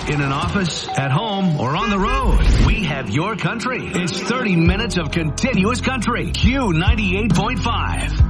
in an office, at home, or on the road. We have your country. It's 30 minutes of continuous country. Q98.5.